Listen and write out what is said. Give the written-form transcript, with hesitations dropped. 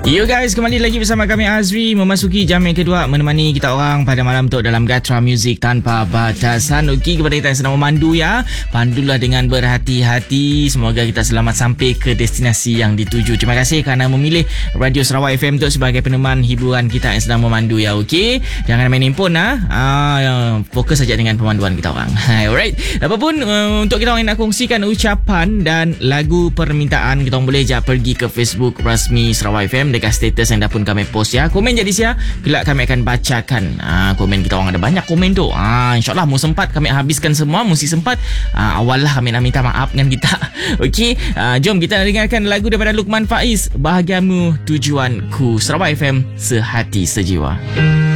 Yo guys, kembali lagi bersama kami Azri memasuki jam yang kedua menemani kita orang pada malam tu dalam Gatra Music Tanpa Batasan. Okey, kepada kita yang sedang memandu ya, pandulah dengan berhati-hati. Semoga kita selamat sampai ke destinasi yang dituju. Terima kasih kerana memilih Radio Sarawak FM tu sebagai peneman hiburan kita yang sedang memandu ya. Okey, jangan main handphone fokus saja dengan pemanduan kita orang. Alright, apapun untuk kita orang yang nak kongsikan ucapan dan lagu permintaan, kita orang boleh je pergi ke Facebook rasmi Sarawak FM dekat status yang dah pun kami post ya. Komen jadi sia, kelak kami akan bacakan komen kita orang. Ada banyak komen tu. InsyaAllah mu sempat kami habiskan semua. Mesti sempat. Awal lah kami nak minta maaf dengan kita. Okey, jom kita dengarkan lagu daripada Luqman Faiz, Bahagiamu Tujuanku. Sarawak FM, sehati sejiwa.